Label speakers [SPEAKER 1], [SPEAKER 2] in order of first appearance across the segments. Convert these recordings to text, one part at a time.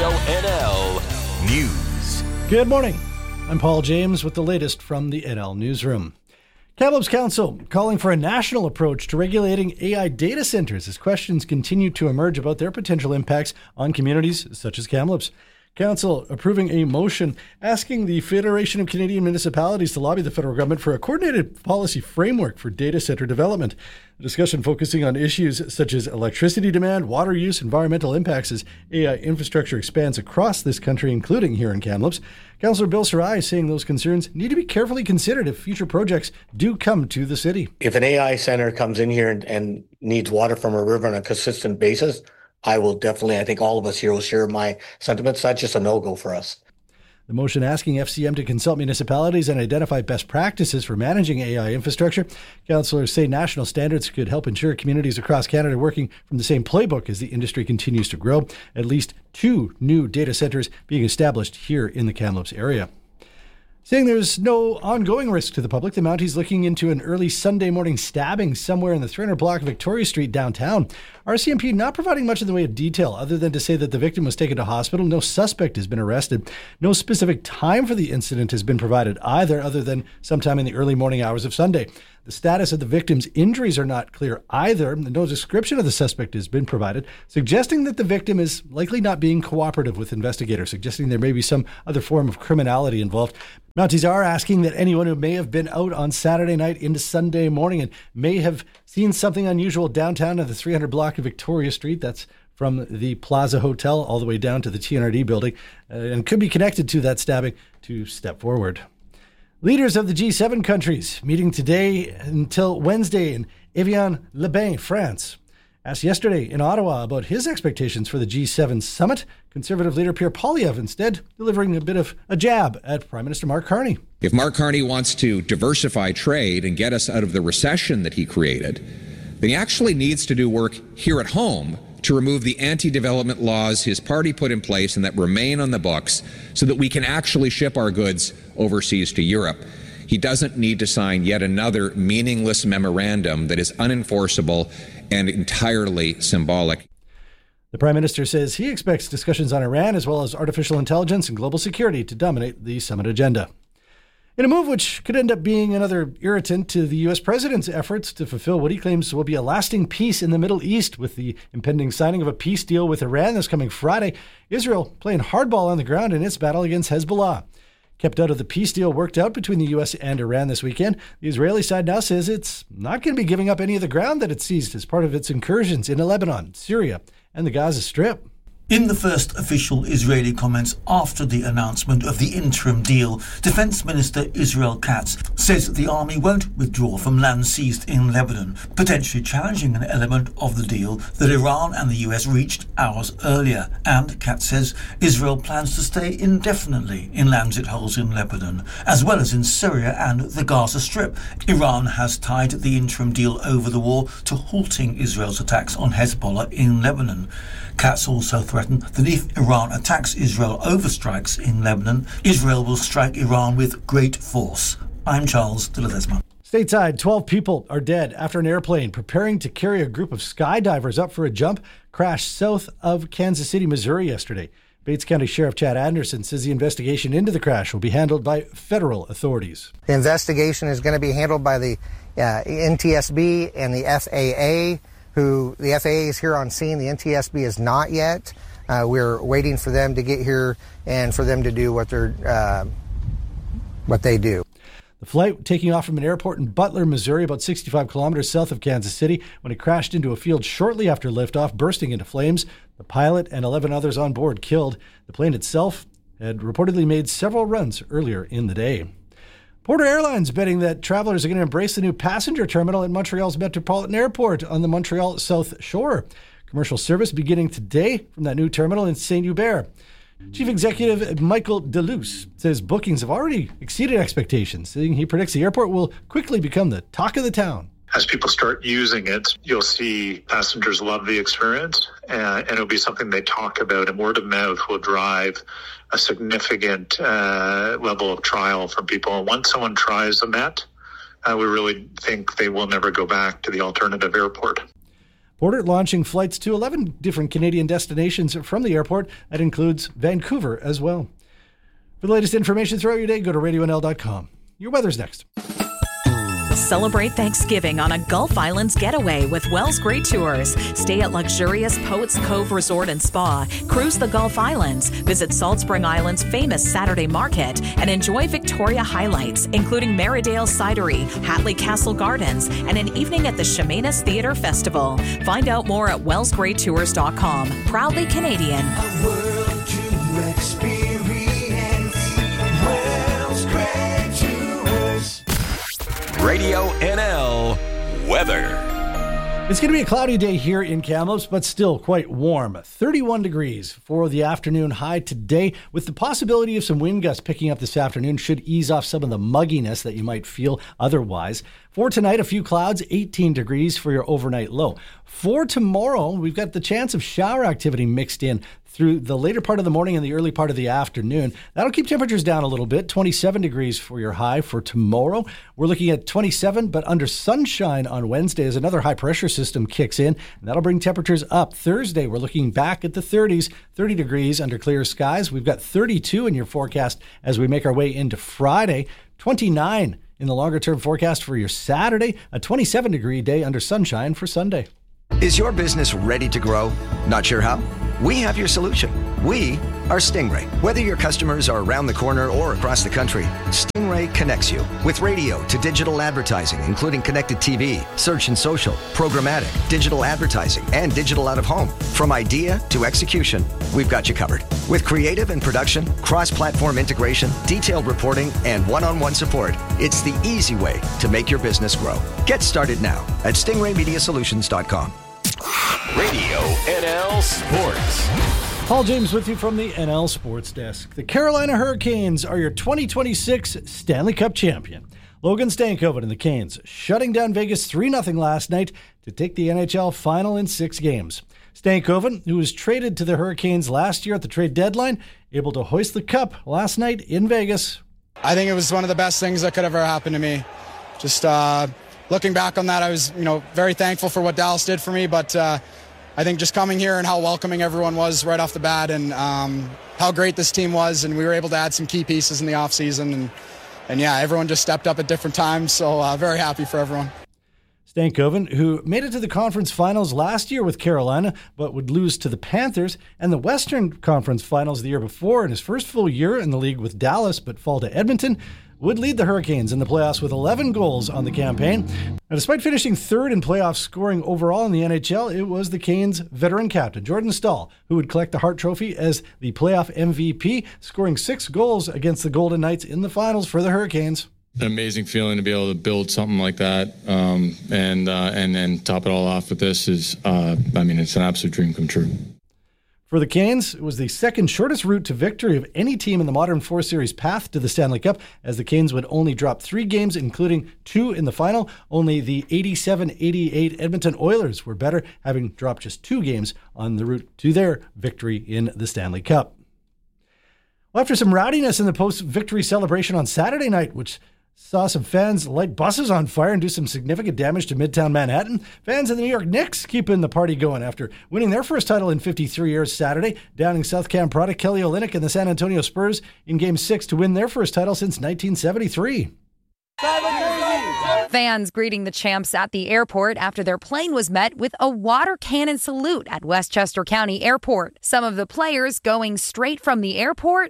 [SPEAKER 1] Radio NL News.
[SPEAKER 2] Good morning. I'm Paul James with the latest from the NL Newsroom. Kamloops Council calling for a national approach to regulating AI data centers as questions continue to emerge about their potential impacts on communities such as Kamloops. Council approving a motion asking the Federation of Canadian Municipalities to lobby the federal government for a coordinated policy framework for data center development. The discussion focusing on issues such as electricity demand, water use, environmental impacts as AI infrastructure expands across this country, including here in Kamloops. Councillor Bill Sarai saying those concerns need to be carefully considered if future projects do come to the city.
[SPEAKER 3] If an AI center comes in here and needs water from a river on a consistent basis, I will definitely, I think all of us here will share my sentiments. That's just a no-go for us.
[SPEAKER 2] The motion asking FCM to consult municipalities and identify best practices for managing AI infrastructure. Councillors say national standards could help ensure communities across Canada working from the same playbook as the industry continues to grow. At least 2 new data centers being established here in the Kamloops area. Saying there's no ongoing risk to the public, the Mounties looking into an early Sunday morning stabbing somewhere in the 300 block of Victoria Street downtown. RCMP not providing much in the way of detail other than to say that the victim was taken to hospital. No suspect has been arrested. No specific time for the incident has been provided either, other than sometime in the early morning hours of Sunday. The status of the victim's injuries are not clear either. No description of the suspect has been provided, suggesting that the victim is likely not being cooperative with investigators, suggesting there may be some other form of criminality involved. Mounties are asking that anyone who may have been out on Saturday night into Sunday morning and may have seen something unusual downtown in the 300 block of Victoria Street, that's from the Plaza Hotel all the way down to the TNRD building, and could be connected to that stabbing, to step forward. Leaders of the G7 countries meeting today until Wednesday in Evian-les-Bains, France. Asked yesterday in Ottawa about his expectations for the G7 summit, Conservative leader Pierre Poilievre instead delivering a bit of a jab at Prime Minister Mark Carney.
[SPEAKER 4] If Mark Carney wants to diversify trade and get us out of the recession that he created, then he actually needs to do work here at home to remove the anti-development laws his party put in place and that remain on the books so that we can actually ship our goods overseas to Europe. He doesn't need to sign yet another meaningless memorandum that is unenforceable and entirely symbolic.
[SPEAKER 2] The Prime Minister says he expects discussions on Iran as well as artificial intelligence and global security to dominate the summit agenda. In a move which could end up being another irritant to the U.S. president's efforts to fulfill what he claims will be a lasting peace in the Middle East with the impending signing of a peace deal with Iran this coming Friday, Israel playing hardball on the ground in its battle against Hezbollah. Kept out of the peace deal worked out between the U.S. and Iran this weekend, the Israeli side now says it's not going to be giving up any of the ground that it seized as part of its incursions into Lebanon, Syria, and the Gaza Strip.
[SPEAKER 5] In the first official Israeli comments after the announcement of the interim deal, Defense Minister Israel Katz says the army won't withdraw from land seized in Lebanon, potentially challenging an element of the deal that Iran and the US reached hours earlier. And Katz says Israel plans to stay indefinitely in lands it holds in Lebanon, as well as in Syria and the Gaza Strip. Iran has tied the interim deal over the war to halting Israel's attacks on Hezbollah in Lebanon. Katz also threatened that if Iran attacks Israel over strikes in Lebanon, Israel will strike Iran with great force. I'm Charles de Ledesma.
[SPEAKER 2] Stateside, 12 people are dead after an airplane preparing to carry a group of skydivers up for a jump crashed south of Kansas City, Missouri yesterday. Bates County Sheriff Chad Anderson says the investigation into the crash will be handled by federal authorities.
[SPEAKER 6] The investigation is going to be handled by the NTSB and the FAA. Who the FAA is here on scene. The NTSB is not yet. We're waiting for them to get here and for them to do what they do.
[SPEAKER 2] The flight taking off from an airport in Butler, Missouri, about 65 kilometers south of Kansas City, when it crashed into a field shortly after liftoff, bursting into flames. The pilot and 11 others on board killed. The plane itself had reportedly made several runs earlier in the day. Porter Airlines betting that travelers are going to embrace the new passenger terminal at Montreal's Metropolitan Airport on the Montreal South Shore. Commercial service beginning today from that new terminal in Saint-Hubert. Chief Executive Michael Deluce says bookings have already exceeded expectations, saying he predicts the airport will quickly become the talk of the town.
[SPEAKER 7] As people start using it, you'll see passengers love the experience, and it'll be something they talk about, and word of mouth will drive a significant level of trial from people. And once someone tries a Met, we really think they will never go back to the alternative airport.
[SPEAKER 2] Porter launching flights to 11 different Canadian destinations from the airport. That includes Vancouver as well. For the latest information throughout your day, go to radionl.com. Your weather's next.
[SPEAKER 8] Celebrate Thanksgiving on a Gulf Islands getaway with Wells Great Tours. Stay at luxurious Poets Cove Resort and Spa, cruise the Gulf Islands, visit Salt Spring Island's famous Saturday Market, and enjoy Victoria highlights, including Maridale Cidery, Hatley Castle Gardens, and an evening at the Chemainus Theatre Festival. Find out more at wellsgreattours.com. Proudly Canadian.
[SPEAKER 9] A world to experience. Wells Great Tours.
[SPEAKER 1] Radio NL weather.
[SPEAKER 2] It's going to be a cloudy day here in Kamloops, but still quite warm. 31 degrees for the afternoon high today, with the possibility of some wind gusts picking up this afternoon. Should ease off some of the mugginess that you might feel otherwise. For tonight, a few clouds, 18 degrees for your overnight low. For tomorrow, we've got the chance of shower activity mixed in through the later part of the morning and the early part of the afternoon. That'll keep temperatures down a little bit. 27 degrees for your high for tomorrow. We're looking at 27, but under sunshine on Wednesday as another high pressure system kicks in, and that'll bring temperatures up. Thursday, we're looking back at the 30s, 30 degrees under clear skies. We've got 32 in your forecast as we make our way into Friday. 29 in the longer term forecast for your Saturday. A 27 degree day under sunshine for Sunday.
[SPEAKER 10] Is your business ready to grow? Not sure how? We have your solution. We are Stingray. Whether your customers are around the corner or across the country, Stingray connects you with radio to digital advertising, including connected TV, search and social, programmatic, digital advertising, and digital out of home. From idea to execution, we've got you covered. With creative and production, cross-platform integration, detailed reporting, and one-on-one support, it's the easy way to make your business grow. Get started now at stingraymediasolutions.com.
[SPEAKER 1] Radio NL Sports.
[SPEAKER 2] Paul James with you from the NL Sports Desk. The Carolina Hurricanes are your 2026 Stanley Cup champion. Logan Stankoven and the Canes shutting down Vegas 3-0 last night to take the NHL final in 6 games. Stankoven, who was traded to the Hurricanes last year at the trade deadline, able to hoist the cup last night in Vegas.
[SPEAKER 11] I think it was one of the best things that could ever happen to me. Just looking back on that, I was, very thankful for what Dallas did for me, but I think just coming here and how welcoming everyone was right off the bat, and how great this team was, and we were able to add some key pieces in the offseason, and yeah, everyone just stepped up at different times, so very happy for everyone.
[SPEAKER 2] Stankoven, who made it to the conference finals last year with Carolina, but would lose to the Panthers, and the Western Conference finals the year before in his first full year in the league with Dallas, but fall to Edmonton, would lead the Hurricanes in the playoffs with 11 goals on the campaign. Now, despite finishing third in playoff scoring overall in the NHL, it was the Canes' veteran captain, Jordan Staal, who would collect the Hart Trophy as the playoff MVP, scoring 6 goals against the Golden Knights in the finals for the Hurricanes.
[SPEAKER 12] An amazing feeling to be able to build something like that, and then top it all off with this is, it's an absolute dream come true.
[SPEAKER 2] For the Canes, it was the second shortest route to victory of any team in the Modern Four Series path to the Stanley Cup, as the Canes would only drop 3 games, including 2 in the final. Only the 87-88 Edmonton Oilers were better, having dropped just 2 games on the route to their victory in the Stanley Cup. Well, after some rowdiness in the post-victory celebration on Saturday night, which saw some fans light buses on fire and do some significant damage to Midtown Manhattan, fans of the New York Knicks keeping the party going after winning their first title in 53 years Saturday, downing South Cam product Kelly Olynyk and the San Antonio Spurs in Game 6 to win their first title since 1973.
[SPEAKER 13] Fans greeting the champs at the airport after their plane was met with a water cannon salute at Westchester County Airport. Some of the players going straight from the airport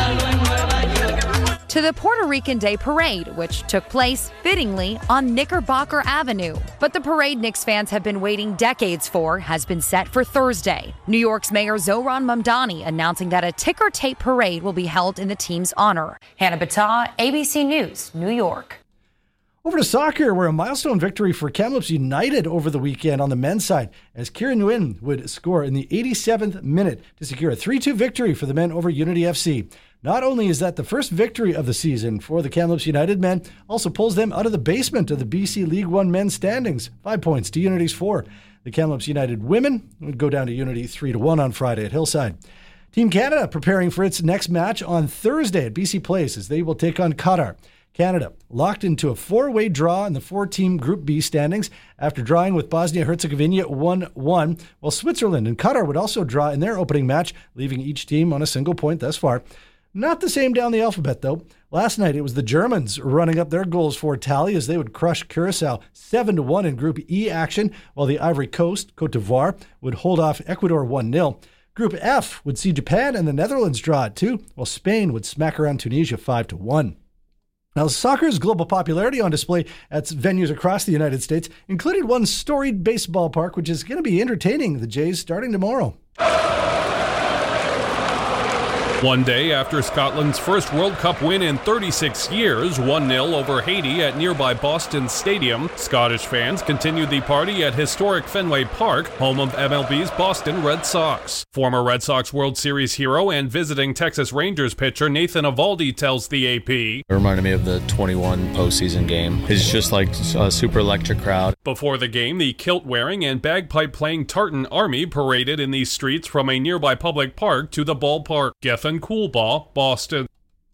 [SPEAKER 13] to the Puerto Rican Day Parade, which took place, fittingly, on Knickerbocker Avenue. But the parade Knicks fans have been waiting decades for has been set for Thursday. New York's Mayor Zohran Mamdani announcing that a ticker tape parade will be held in the team's honor. Hannah Battah, ABC News, New York.
[SPEAKER 2] Over to soccer, where a milestone victory for Kamloops United over the weekend on the men's side, as Kieran Nguyen would score in the 87th minute to secure a 3-2 victory for the men over Unity FC. Not only is that the first victory of the season for the Kamloops United men, also pulls them out of the basement of the BC League One men's standings, 5 points to Unity's 4. The Kamloops United women would go down to Unity 3-1 on Friday at Hillside. Team Canada preparing for its next match on Thursday at BC Place as they will take on Qatar. Canada locked into a 4-way draw in the 4-team Group B standings after drawing with Bosnia-Herzegovina 1-1, while Switzerland and Qatar would also draw in their opening match, leaving each team on a single point thus far. Not the same down the alphabet, though. Last night, it was the Germans running up their goals for tally as they would crush Curacao 7-1 in Group E action, while the Ivory Coast, Côte d'Ivoire, would hold off Ecuador 1-0. Group F would see Japan and the Netherlands draw at 2, while Spain would smack around Tunisia 5-1. Now, soccer's global popularity on display at venues across the United States included one storied baseball park, which is going to be entertaining the Jays starting tomorrow.
[SPEAKER 14] One day after Scotland's first World Cup win in 36 years, 1-0 over Haiti at nearby Boston Stadium, Scottish fans continued the party at historic Fenway Park, home of MLB's Boston Red Sox. Former Red Sox World Series hero and visiting Texas Rangers pitcher Nathan Eovaldi tells the AP,
[SPEAKER 15] It reminded me of the 21 postseason game. It's just like a super electric crowd.
[SPEAKER 14] Before the game, the kilt-wearing and bagpipe-playing Tartan Army paraded in the streets from a nearby public park to the ballpark. Gethin Coolbaugh, Boston.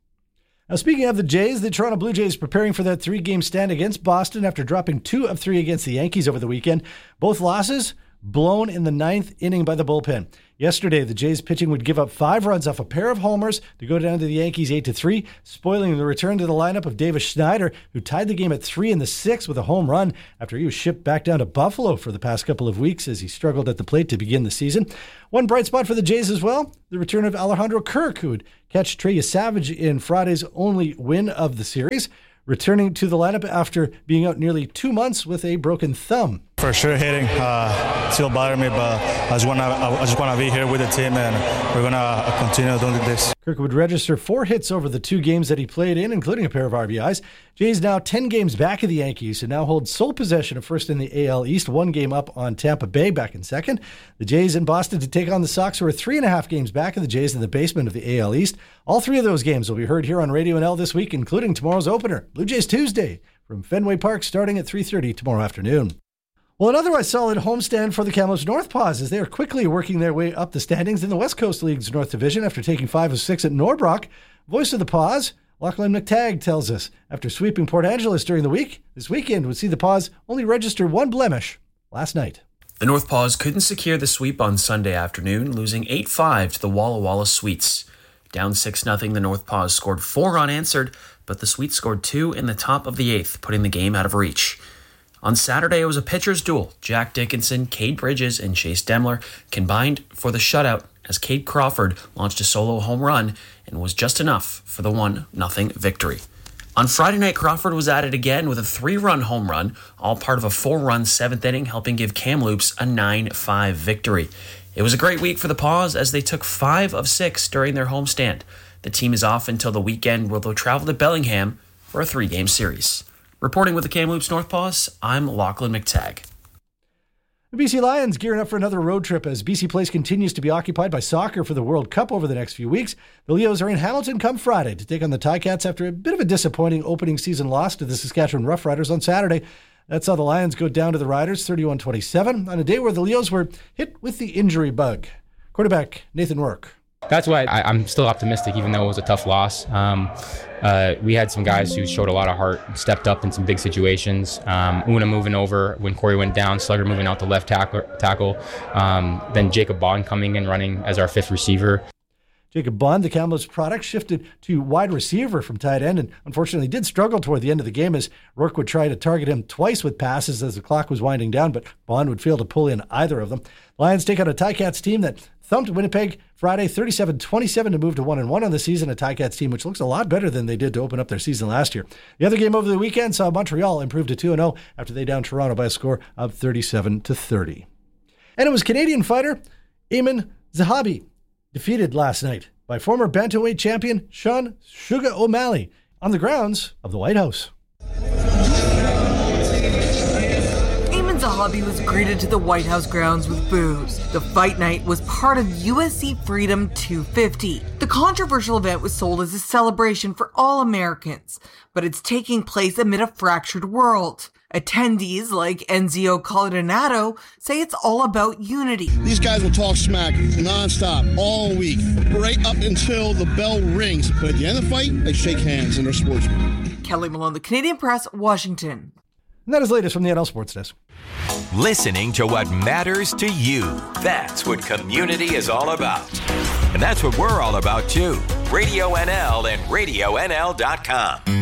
[SPEAKER 2] Now, speaking of the Jays, the Toronto Blue Jays preparing for that 3-game stand against Boston after dropping 2 of 3 against the Yankees over the weekend. Both losses blown in the 9th inning by the bullpen. Yesterday, the Jays pitching would give up 5 runs off a pair of homers to go down to the Yankees 8-3, spoiling the return to the lineup of Davis Schneider, who tied the game at 3 in the 6th with a home run after he was shipped back down to Buffalo for the past couple of weeks as he struggled at the plate to begin the season. One bright spot for the Jays as well, the return of Alejandro Kirk, who would catch Trey Savage in Friday's only win of the series, returning to the lineup after being out nearly 2 months with a broken thumb.
[SPEAKER 16] For sure hitting, still bother me, but I just want to be here with the team, and we're going to continue doing this.
[SPEAKER 2] Kirk would register 4 hits over the 2 games that he played in, including a pair of RBIs. Jays now 10 games back of the Yankees and now hold sole possession of first in the AL East, 1 game up on Tampa Bay back in second. The Jays in Boston to take on the Sox, who are 3.5 games back of the Jays in the basement of the AL East. All 3 of those games will be heard here on Radio NL this week, including tomorrow's opener, Blue Jays Tuesday, from Fenway Park starting at 3:30 tomorrow afternoon. Well, an otherwise solid homestand for the Kamloops North Paws as they are quickly working their way up the standings in the West Coast League's North Division after taking 5 of 6 at Norbrook. Voice of the Paws, Lachlan McTagg, tells us after sweeping Port Angeles during the week, this weekend would see the Paws only register 1 blemish last night.
[SPEAKER 17] The North Paws couldn't secure the sweep on Sunday afternoon, losing 8-5 to the Walla Walla Sweets. Down 6-0, the North Paws scored 4 unanswered, but the Sweets scored 2 in the top of the 8th, putting the game out of reach. On Saturday, it was a pitcher's duel. Jack Dickinson, Cade Bridges, and Chase Demler combined for the shutout as Cade Crawford launched a solo home run and was just enough for the 1-0 victory. On Friday night, Crawford was at it again with a 3-run home run, all part of a 4-run 7th inning, helping give Kamloops a 9-5 victory. It was a great week for the Paws as they took 5 of 6 during their homestand. The team is off until the weekend where they'll travel to Bellingham for a 3-game series. Reporting with the Kamloops North Paws, I'm Lachlan McTagg.
[SPEAKER 2] The BC Lions gearing up for another road trip as BC Place continues to be occupied by soccer for the World Cup over the next few weeks. The Leos are in Hamilton come Friday to take on the Ticats after a bit of a disappointing opening season loss to the Saskatchewan Roughriders on Saturday. That's how the Lions go down to the Riders, 31-27, on a day where the Leos were hit with the injury bug. Quarterback Nathan Rourke.
[SPEAKER 18] That's why I'm still optimistic, even though it was a tough loss. We had some guys who showed a lot of heart, stepped up in some big situations. Una moving over when Corey went down, Slugger moving out to left tackle. Then Jacob Bond coming in running as our 5th receiver.
[SPEAKER 2] Jacob Bond, the Kamloops product, shifted to wide receiver from tight end and unfortunately did struggle toward the end of the game as Rourke would try to target him twice with passes as the clock was winding down, but Bond would fail to pull in either of them. Lions take on a Ticats team that thumped Winnipeg Friday 37-27 to move to 1-1 on the season, a Ticats team which looks a lot better than they did to open up their season last year. The other game over the weekend saw Montreal improve to 2-0 after they downed Toronto by a score of 37-30. And it was Canadian fighter Ayman Zahabi defeated last night by former bantamweight champion Sean Sugar O'Malley on the grounds of the White House.
[SPEAKER 19] Ayman Zahabi was greeted to the White House grounds with boos. The fight night was part of UFC Freedom 250. The controversial event was sold as a celebration for all Americans, but it's taking place amid a fractured world. Attendees like Enzio Coladinato say it's all about unity.
[SPEAKER 20] These guys will talk smack nonstop all week, right up until the bell rings. But at the end of the fight, they shake hands and they're sportsmen.
[SPEAKER 19] Kelly Malone, The Canadian Press, Washington.
[SPEAKER 2] And that is latest from the NL Sports Desk.
[SPEAKER 1] Listening to what matters to you. That's what community is all about. And that's what we're all about, too. Radio NL and RadioNL.com.